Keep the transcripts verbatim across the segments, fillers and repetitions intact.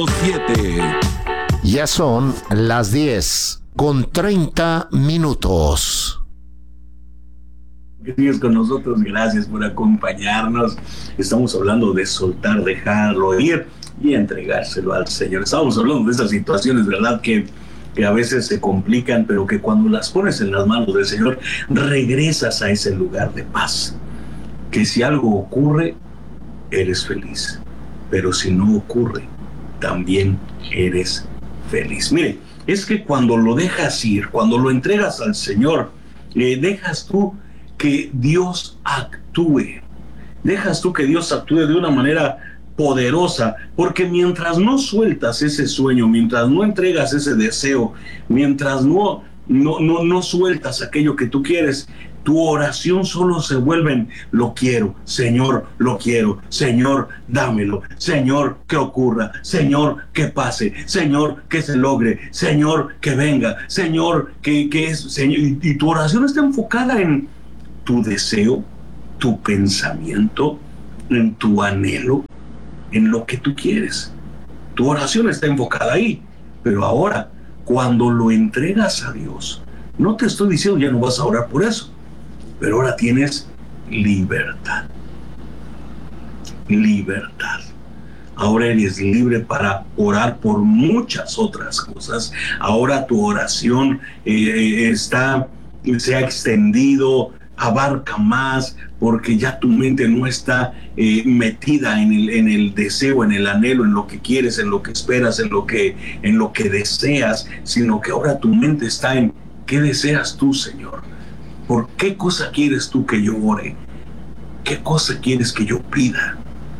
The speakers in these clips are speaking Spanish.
siete. Ya son las diez con treinta minutos. Que sigues con nosotros, gracias por acompañarnos. Estamos hablando de soltar, dejarlo ir y entregárselo al Señor. Estamos hablando de esas situaciones, ¿verdad? Que, que a veces se complican, pero que cuando las pones en las manos del Señor, regresas a ese lugar de paz. Que si algo ocurre, eres feliz. Pero si no ocurre, también eres feliz. Mire, es que cuando lo dejas ir, cuando lo entregas al Señor, eh, dejas tú que Dios actúe. Dejas tú que Dios actúe de una manera poderosa, porque mientras no sueltas ese sueño, mientras no entregas ese deseo, mientras no, no, no, no sueltas aquello que tú quieres, tu oración solo se vuelve en lo quiero, Señor, lo quiero, Señor, dámelo, Señor, que ocurra, Señor, que pase, Señor, que se logre, Señor, que venga, Señor, que, que es, Señor, y, y tu oración está enfocada en tu deseo, tu pensamiento, en tu anhelo, en lo que tú quieres. Tu oración está enfocada ahí, pero ahora, cuando lo entregas a Dios, no te estoy diciendo ya no vas a orar por eso, pero ahora tienes libertad. Libertad. Ahora eres libre para orar por muchas otras cosas. Ahora tu oración eh, está, se ha extendido, abarca más, porque ya tu mente no está eh, metida en el, en el deseo, en el anhelo, en lo que quieres, en lo que esperas, en lo que, en lo que deseas, sino que ahora tu mente está en ¿qué deseas tú, Señor? ¿Por qué cosa quieres tú que yo ore? ¿Qué cosa quieres que yo pida?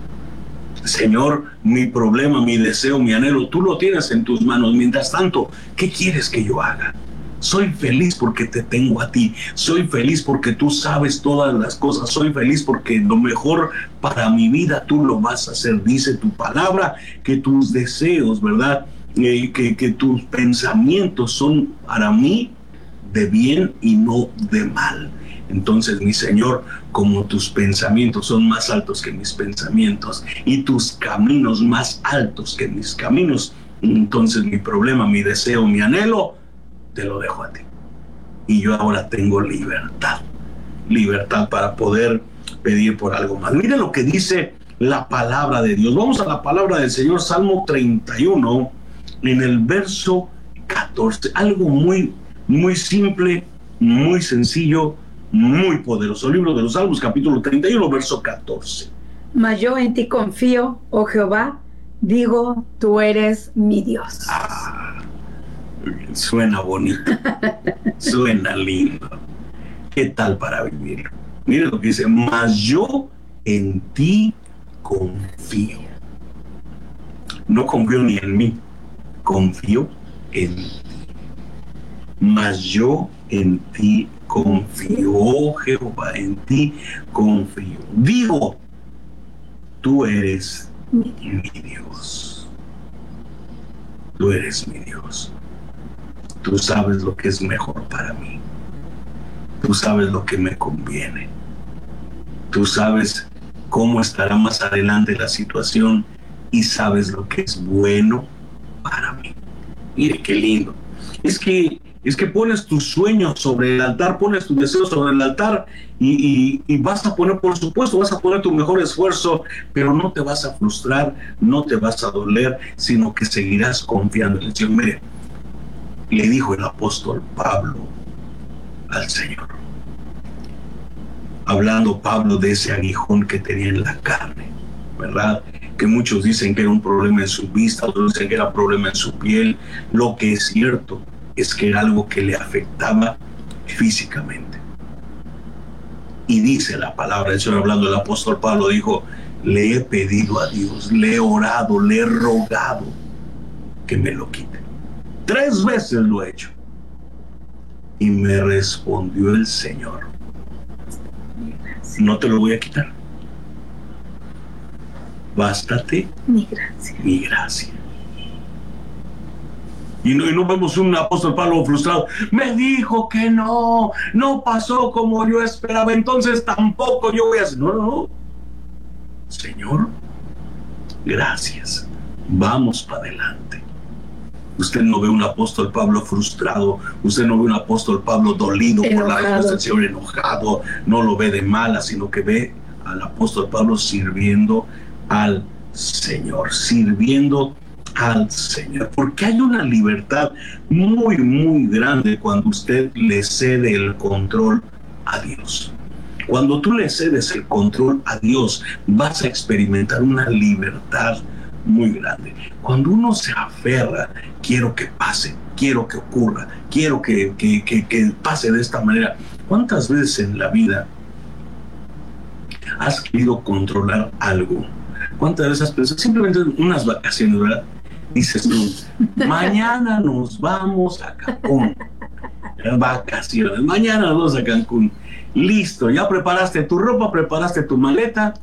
Señor, mi problema, mi deseo, mi anhelo, tú lo tienes en tus manos. Mientras tanto, ¿qué quieres que yo haga? Soy feliz porque te tengo a ti. Soy feliz porque tú sabes todas las cosas. Soy feliz porque lo mejor para mi vida tú lo vas a hacer. Dice tu palabra que tus deseos, ¿verdad? Eh, que, que tus pensamientos son para mí de bien y no de mal. Entonces, mi Señor, como tus pensamientos son más altos que mis pensamientos y tus caminos más altos que mis caminos, entonces mi problema, mi deseo, mi anhelo, te lo dejo a ti. Y yo ahora tengo libertad. Libertad para poder pedir por algo más. Mira lo que dice la palabra de Dios. Vamos a la palabra del Señor, Salmo treinta y uno, en el verso catorce. Algo muy, muy simple, muy sencillo, muy poderoso. Libro de los Salmos, capítulo treinta y uno, verso catorce. Mas yo en ti confío, oh Jehová, digo, tú eres mi Dios. Ah, suena bonito, suena lindo. ¿Qué tal para vivir? Mire lo que dice, mas yo en ti confío. No confío ni en mí, confío en ti. Mas yo en ti confío, oh Jehová, en ti confío. Digo, tú eres mi Dios. Tú eres mi Dios. Tú sabes lo que es mejor para mí. Tú sabes lo que me conviene. Tú sabes cómo estará más adelante la situación y sabes lo que es bueno para mí. Mire qué lindo. Es que, es que pones tus sueños sobre el altar, pones tus deseos sobre el altar y, y, y vas a poner, por supuesto, vas a poner tu mejor esfuerzo, pero no te vas a frustrar, no te vas a doler, sino que seguirás confiando en el Señor. Mire, le dijo el apóstol Pablo al Señor, hablando Pablo de ese aguijón que tenía en la carne, ¿verdad? Que muchos dicen que era un problema en su vista, otros dicen que era un problema en su piel. Lo que es cierto es que era algo que le afectaba físicamente. Y dice la palabra del Señor, hablando el apóstol Pablo, dijo, le he pedido a Dios, le he orado, le he rogado que me lo quite. Tres veces lo he hecho. Y me respondió el Señor, no te lo voy a quitar. Bástate Mi gracia. mi gracia. Y no, y no vemos un apóstol Pablo frustrado. Me dijo que no, no pasó como yo esperaba, entonces tampoco yo voy a hacer. No, no, no. Señor, gracias. Vamos para adelante. Usted no ve un apóstol Pablo frustrado, usted no ve un apóstol Pablo dolido enojado por la respuesta del Señor, enojado, no lo ve de mala, sino que ve al apóstol Pablo sirviendo al Señor, sirviendo al Señor, porque hay una libertad muy, muy grande cuando usted le cede el control a Dios. Cuando tú le cedes el control a Dios, vas a experimentar una libertad muy grande. Cuando uno se aferra, quiero que pase, quiero que ocurra, quiero que, que, que, que pase de esta manera. ¿Cuántas veces en la vida has querido controlar algo? ¿Cuántas veces has pensado, simplemente unas vacaciones, ¿verdad? Dices tú, mañana nos vamos a Cancún. Vacaciones, mañana nos vamos a Cancún. Listo, ya preparaste tu ropa, preparaste tu maleta.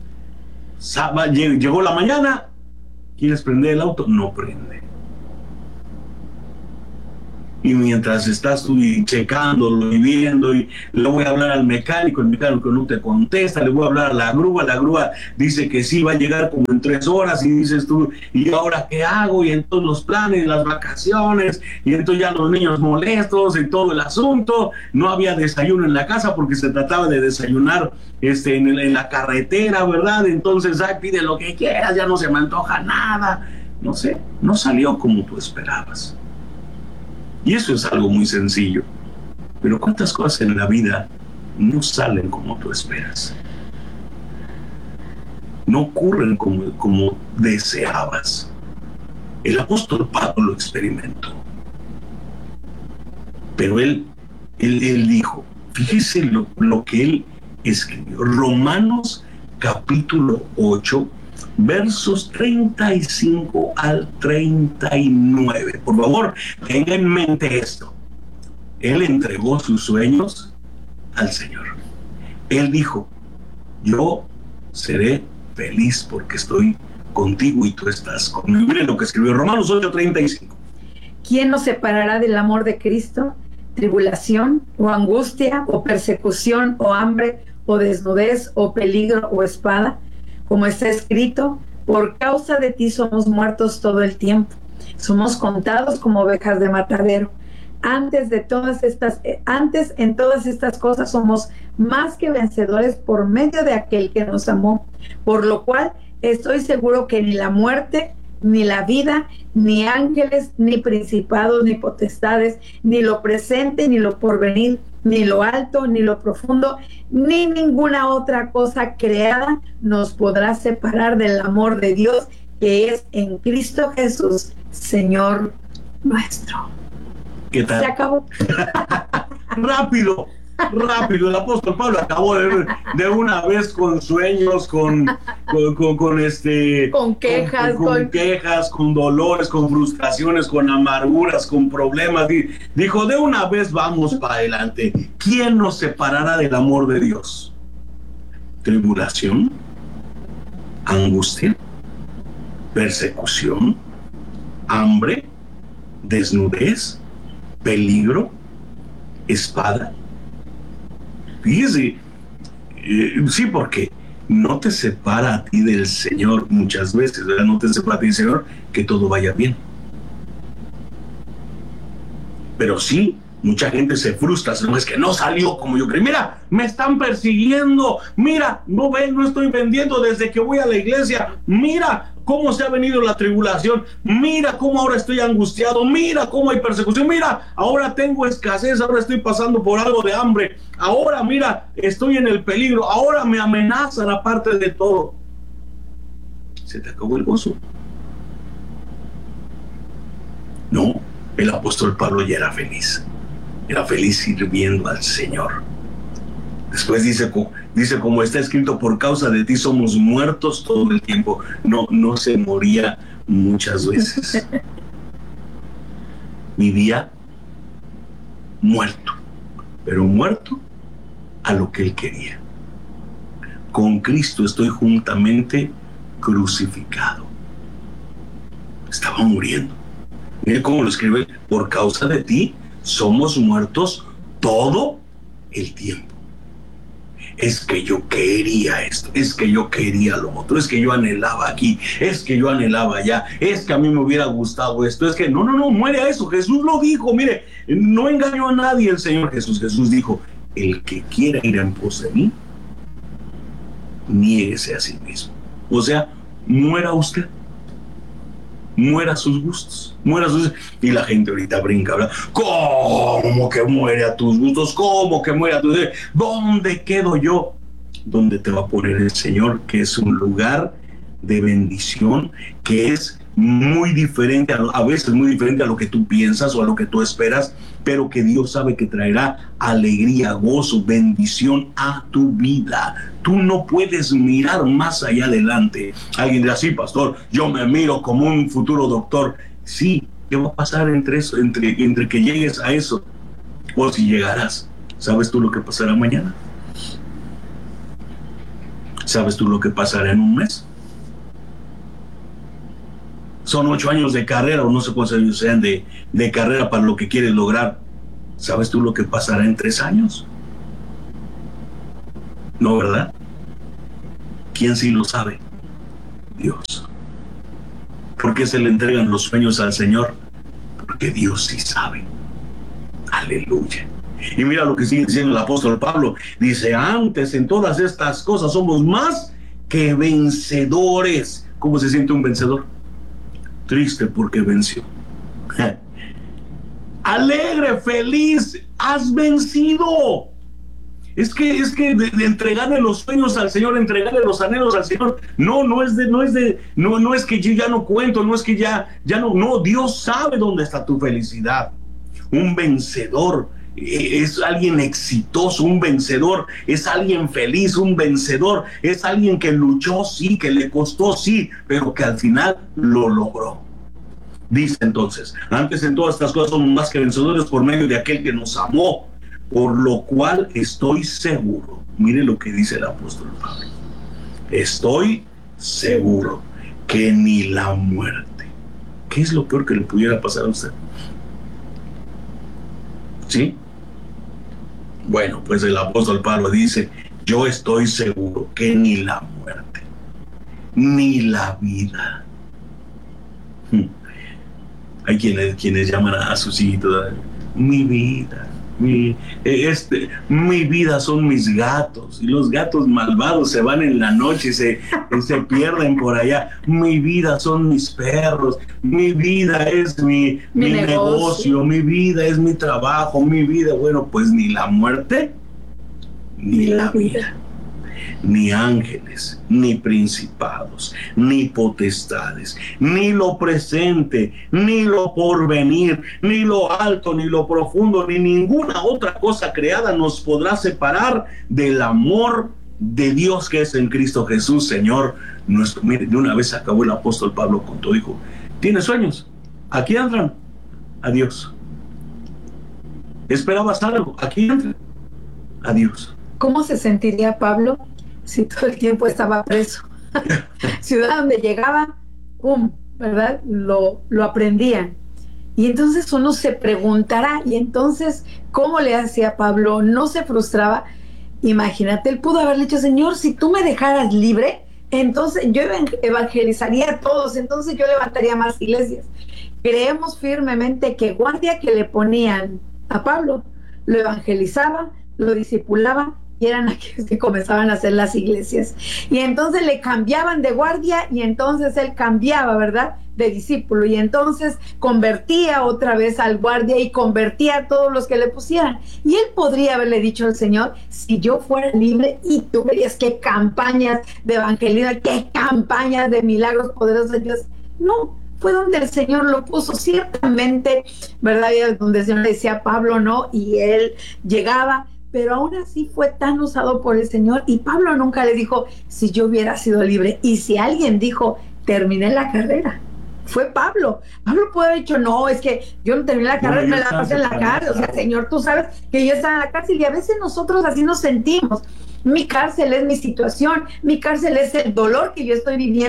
Llegó la mañana, ¿quieres prender el auto? No prende. Y mientras estás tú checándolo y viendo, y le voy a hablar al mecánico, el mecánico no te contesta, le voy a hablar a la grúa, la grúa dice que sí, va a llegar como en tres horas, y dices tú, ¿y ahora qué hago? Y entonces los planes, las vacaciones, y entonces ya los niños molestos y todo el asunto. No había desayuno en la casa porque se trataba de desayunar este, en, el, en la carretera, ¿verdad? Entonces, ay, pide lo que quieras, ya no se me antoja nada. No sé, no salió como tú esperabas. Y eso es algo muy sencillo. Pero ¿cuántas cosas en la vida no salen como tú esperas? No ocurren como, como deseabas. El apóstol Pablo lo experimentó. Pero él, él, él dijo, fíjese lo, lo que él escribió. Romanos capítulo ocho, versos treinta y cinco al treinta y nueve. Por favor, tenga en mente esto. Él entregó sus sueños al Señor. Él dijo, yo seré feliz porque estoy contigo y tú estás conmigo. Miren lo que escribió Romanos ocho, treinta y cinco. ¿Quién nos separará del amor de Cristo? ¿Tribulación o angustia o persecución o hambre o desnudez o peligro o espada? Como está escrito, por causa de ti somos muertos todo el tiempo. Somos contados como ovejas de matadero. Antes de todas estas, antes en todas estas cosas somos más que vencedores por medio de aquel que nos amó. Por lo cual estoy seguro que ni la muerte, ni la vida, ni ángeles, ni principados, ni potestades, ni lo presente, ni lo porvenir, ni lo alto, ni lo profundo, ni ninguna otra cosa creada nos podrá separar del amor de Dios que es en Cristo Jesús, Señor nuestro. ¿Qué tal? Se acabó. Rápido, rápido. El apóstol Pablo acabó de, de una vez con sueños, con, con, con, con este, con quejas, con, con, con con... quejas, con dolores, con frustraciones, con amarguras, con problemas. Dijo, de una vez vamos para adelante. ¿Quién nos separará del amor de Dios? Tribulación, angustia, persecución, hambre, desnudez, peligro, espada. Fíjese, eh, sí, porque no te separa a ti del Señor muchas veces, ¿verdad? No te separa a ti del Señor que todo vaya bien. Pero sí, mucha gente se frustra, no es que no salió como yo creí. Mira, me están persiguiendo. Mira, no ven, no estoy vendiendo desde que voy a la iglesia. Mira cómo se ha venido la tribulación. Mira cómo ahora estoy angustiado. Mira cómo hay persecución. Mira, ahora tengo escasez. Ahora estoy pasando por algo de hambre. Ahora, mira, estoy en el peligro. Ahora me amenazan aparte de todo. Se te acabó el gozo. No, el apóstol Pablo ya era feliz. Era feliz sirviendo al Señor. Después dice, dice, como está escrito, por causa de ti somos muertos todo el tiempo. No, no se moría muchas veces. Vivía muerto, pero muerto a lo que él quería. Con Cristo estoy juntamente crucificado. Estaba muriendo. Mire cómo lo escribe, por causa de ti somos muertos todo el tiempo. es que yo quería esto, es que yo quería lo otro, es que yo anhelaba aquí, es que yo anhelaba allá, es que a mí me hubiera gustado esto, es que no, no, no, muere a eso. Jesús lo dijo, mire, no engañó a nadie el Señor Jesús. Jesús dijo, el que quiera ir en pos de mí, niéguese a sí mismo. O sea, muera usted, muera sus gustos, muera sus... Y la gente ahorita brinca, ¿verdad? ¿Cómo que muere a tus gustos? ¿Cómo que muere a tus... ¿Dónde quedo yo? ¿Dónde te va a poner el Señor? Que es un lugar de bendición, que es muy diferente, a, a veces muy diferente a lo que tú piensas o a lo que tú esperas, pero que Dios sabe que traerá alegría, gozo, bendición a tu vida. Tú no puedes mirar más allá adelante. Alguien dirá, sí, pastor, yo me miro como un futuro doctor. Sí, ¿qué va a pasar entre eso, entre, entre que llegues a eso? O si llegarás, ¿sabes tú lo que pasará mañana? ¿Sabes tú lo que pasará en un mes? Son ocho años de carrera, o no sé cuántos años sean de, de carrera para lo que quieres lograr. ¿Sabes tú lo que pasará en tres años? No, ¿verdad? ¿Quién sí lo sabe? Dios. ¿Por qué se le entregan los sueños al Señor? Porque Dios sí sabe. Aleluya. Y mira lo que sigue diciendo el apóstol Pablo. Dice, antes en todas estas cosas somos más que vencedores. ¿Cómo se siente un vencedor? Triste porque venció. Alegre, feliz, has vencido. Es que, es que de, de entregarle los sueños al Señor, entregarle los anhelos al Señor, no, no es de, no es de, no, no es que yo ya no cuento, no es que ya, ya no, no, Dios sabe dónde está tu felicidad. Un vencedor es alguien exitoso, un vencedor es alguien feliz, un vencedor es alguien que luchó, sí, que le costó, sí, pero que al final lo logró. Dice entonces, antes en todas estas cosas somos más que vencedores por medio de aquel que nos amó, por lo cual estoy seguro. Mire lo que dice el apóstol Pablo. Estoy seguro que ni la muerte. ¿Qué es lo peor que le pudiera pasar a usted? ¿Sí? Bueno, pues el apóstol Pablo dice, yo estoy seguro que ni la muerte, ni la vida. Hmm. Hay quienes, quienes llaman a sus hijitos, mi vida, mi, este, mi vida son mis gatos, y los gatos malvados se van en la noche y se, se pierden por allá. Mi vida son mis perros, mi vida es mi, mi, mi negocio. negocio, mi vida es mi trabajo, mi vida, bueno, pues ni la muerte, ni, ni la vida. vida. Ni ángeles, ni principados, ni potestades, ni lo presente, ni lo porvenir, ni lo alto, ni lo profundo, ni ninguna otra cosa creada nos podrá separar del amor de Dios que es en Cristo Jesús, Señor nuestro. Mire, de una vez acabó el apóstol Pablo con todo, dijo, ¿tienes sueños? Aquí entran. Adiós. ¿Esperabas algo? Aquí entran. Adiós. ¿Cómo se sentiría Pablo si todo el tiempo estaba preso? Ciudad donde llegaba, ¡pum!, ¿verdad? Lo, lo aprendían. Y entonces uno se preguntará, ¿y entonces cómo le hacía Pablo? ¿No se frustraba? Imagínate, él pudo haberle dicho, Señor, si tú me dejaras libre, entonces yo evangelizaría a todos, entonces yo levantaría más iglesias. Creemos firmemente que guardia que le ponían a Pablo, lo evangelizaba, lo discipulaba, y eran aquellos que comenzaban a hacer las iglesias. Y entonces le cambiaban de guardia, y entonces él cambiaba, ¿verdad?, de discípulo, y entonces convertía otra vez al guardia y convertía a todos los que le pusieran. Y él podría haberle dicho al Señor, si yo fuera libre, y tú verías qué campañas de evangelismo, qué campañas de milagros poderosos de Dios. No, fue donde el Señor lo puso, ciertamente, ¿verdad?, donde el Señor le decía a Pablo, no, y él llegaba, pero aún así fue tan usado por el Señor. Y Pablo nunca le dijo, si yo hubiera sido libre. Y si alguien dijo, terminé la carrera, fue Pablo. Pablo puede haber dicho, no, es que yo no terminé la carrera, no, me la pasé en la cárcel. O sea, Señor, tú sabes que yo estaba en la cárcel, y a veces nosotros así nos sentimos. Mi cárcel es mi situación, mi cárcel es el dolor que yo estoy viviendo,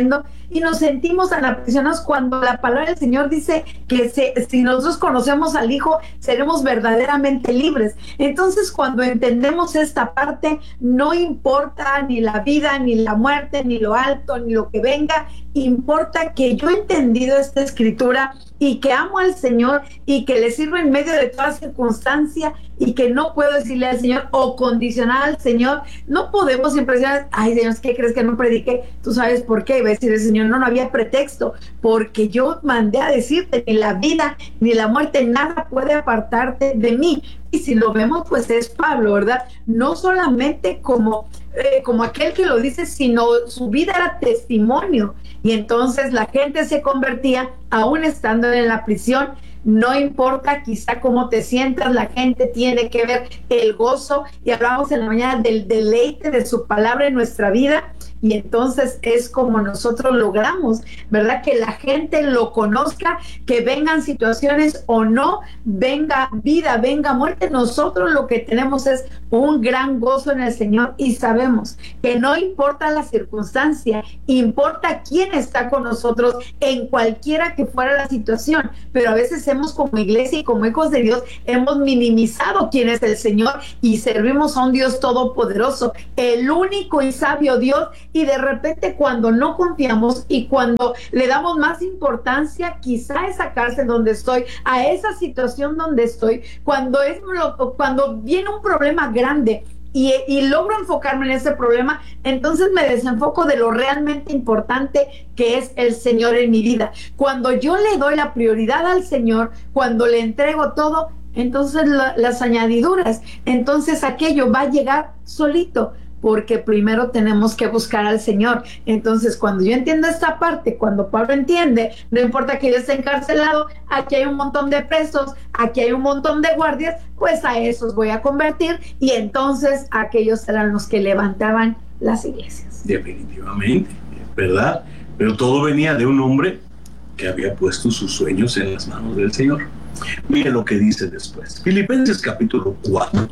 y nos sentimos tan aprisionados cuando la palabra del Señor dice que se, si nosotros conocemos al Hijo, seremos verdaderamente libres. Entonces, cuando entendemos esta parte, no importa ni la vida, ni la muerte, ni lo alto, ni lo que venga, importa que yo he entendido esta escritura y que amo al Señor y que le sirvo en medio de toda circunstancia y que no puedo decirle al Señor o condicionar al Señor. No podemos siempre decir, ay Señor, ¿qué crees que no prediqué? Tú sabes por qué. Y va a decir el Señor, no, no había pretexto, porque yo mandé a decirte, ni la vida ni la muerte, nada puede apartarte de mí. Y si lo vemos, pues es Pablo, ¿verdad? No solamente como, eh, como aquel que lo dice, sino su vida era testimonio. Y entonces la gente se convertía, aún estando en la prisión. No importa quizá cómo te sientas, la gente tiene que ver el gozo, y hablamos en la mañana del deleite de su palabra en nuestra vida, y entonces es como nosotros logramos, ¿verdad? Que la gente lo conozca, que vengan situaciones o no, venga vida, venga muerte, nosotros lo que tenemos es un gran gozo en el Señor, y sabemos que no importa la circunstancia, importa quién está con nosotros en cualquiera que fuera la situación. Pero a veces hemos, como iglesia y como hijos de Dios, hemos minimizado quién es el Señor y servimos a un Dios todopoderoso, el único y sabio Dios, y de repente cuando no confiamos y cuando le damos más importancia quizá a esa cárcel donde estoy, a esa situación donde estoy, cuando es cuando viene un problema grande y, y logro enfocarme en ese problema, entonces me desenfoco de lo realmente importante que es el Señor en mi vida. Cuando yo le doy la prioridad al Señor, cuando le entrego todo, entonces la, las añadiduras, entonces aquello va a llegar solito, porque primero tenemos que buscar al Señor. Entonces, cuando yo entiendo esta parte, cuando Pablo entiende, no importa que yo esté encarcelado, aquí hay un montón de presos, aquí hay un montón de guardias, pues a esos voy a convertir, y entonces aquellos serán los que levantaban las iglesias. Definitivamente, ¿verdad? Pero todo venía de un hombre que había puesto sus sueños en las manos del Señor. Mire lo que dice después. Filipenses capítulo cuatro,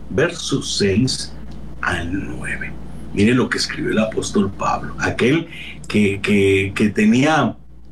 versos seis al nueve. Mire lo que escribió el apóstol Pablo, aquel que, que, que tenía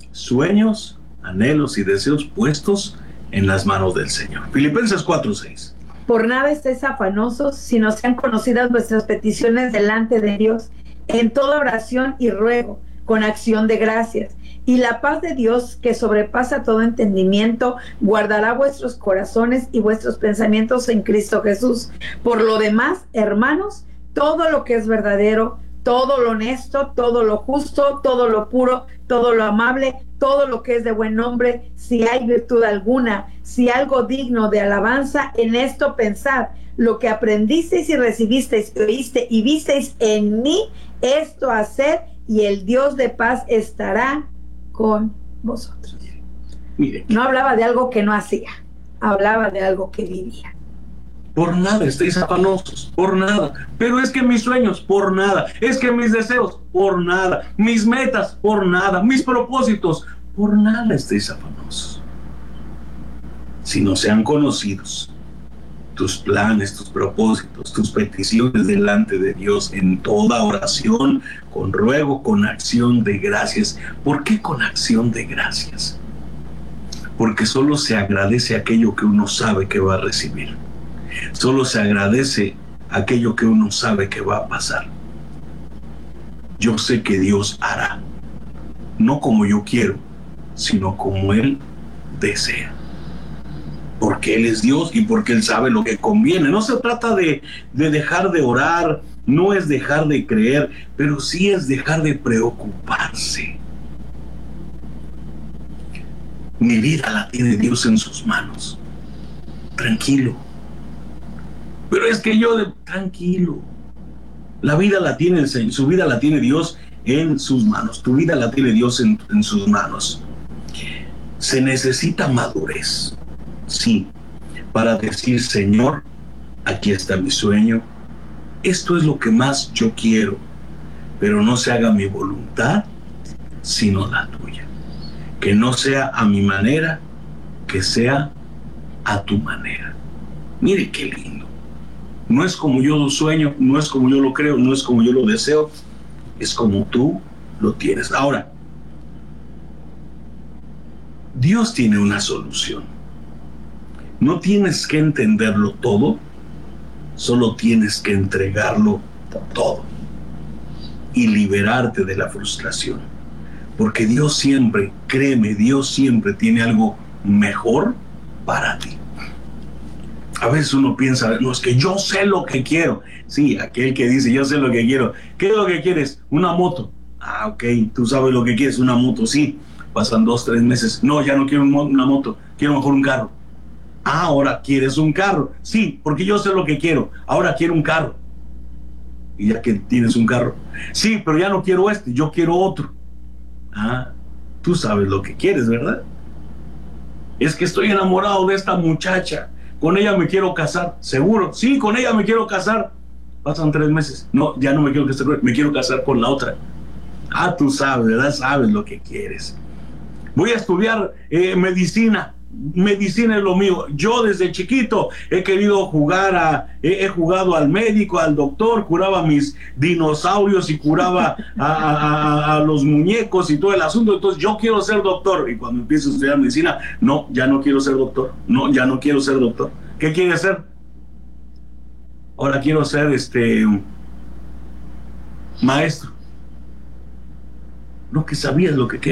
sueños, anhelos y deseos puestos en las manos del Señor. Filipenses cuatro seis. Por nada estéis afanosos, sino sean conocidas vuestras peticiones delante de Dios, en toda oración y ruego, con acción de gracias. Y la paz de Dios, que sobrepasa todo entendimiento, guardará vuestros corazones y vuestros pensamientos en Cristo Jesús. Por lo demás, hermanos, todo lo que es verdadero, todo lo honesto, todo lo justo, todo lo puro, todo lo amable, todo lo que es de buen nombre, si hay virtud alguna, si algo digno de alabanza, en esto pensad. Lo que aprendisteis y recibisteis, oíste y visteis en mí, esto haced, y el Dios de paz estará con vosotros. Mire, no hablaba de algo que no hacía, hablaba de algo que vivía. Por nada estéis afanosos, por nada. Pero es que mis sueños, por nada. Es que mis deseos, por nada. Mis metas, por nada. Mis propósitos, por nada estéis afanosos. Si no sean conocidos tus planes, tus propósitos, tus peticiones delante de Dios en toda oración, con ruego, con acción de gracias. ¿Por qué con acción de gracias? Porque solo se agradece aquello que uno sabe que va a recibir. Solo se agradece aquello que uno sabe que va a pasar. Yo sé que Dios hará, no como yo quiero, sino como Él desea. Porque Él es Dios y porque Él sabe lo que conviene. No se trata de, de dejar de orar, no es dejar de creer, pero sí es dejar de preocuparse. Mi vida la tiene Dios en sus manos. Tranquilo. Pero es que yo, de, tranquilo. La vida la tiene, su vida la tiene Dios en sus manos. Tu vida la tiene Dios en, en sus manos. Se necesita madurez. Sí, para decir, Señor, aquí está mi sueño, esto es lo que más yo quiero, pero no se haga mi voluntad, sino la tuya. Que no sea a mi manera, que sea a tu manera. Mire qué lindo. No es como yo lo sueño, no es como yo lo creo, no es como yo lo deseo, es como tú lo tienes. Ahora, Dios tiene una solución. No tienes que entenderlo todo, solo tienes que entregarlo todo y liberarte de la frustración. Porque Dios siempre, créeme, Dios siempre tiene algo mejor para ti. A veces uno piensa, no, es que yo sé lo que quiero. Sí, aquel que dice, yo sé lo que quiero. ¿Qué es lo que quieres? Una moto. Ah, ok, tú sabes lo que quieres, una moto, sí. Pasan dos, tres meses. No, ya no quiero una moto, quiero mejor un carro. Ah, ahora quieres un carro. Sí, porque yo sé lo que quiero. Ahora quiero un carro. Y ya que tienes un carro. Sí, pero ya no quiero este, yo quiero otro. Ah, tú sabes lo que quieres, ¿verdad? Es que estoy enamorado de esta muchacha. Con ella me quiero casar. ¿Seguro? Sí, con ella me quiero casar. Pasan tres meses. No, ya no me quiero casar. Me quiero casar con la otra. Ah, tú sabes, ¿verdad? Sabes lo que quieres. Voy a estudiar eh, medicina. Medicina es lo mío. Yo desde chiquito he querido jugar a, he, he jugado al médico, al doctor, curaba mis dinosaurios y curaba a, a, a, a los muñecos y todo el asunto. Entonces yo quiero ser doctor. Y cuando empiezo a estudiar medicina, no, ya no quiero ser doctor. No, ya no quiero ser doctor. ¿Qué quiere ser? Ahora quiero ser este maestro. No, que sabías lo que quería.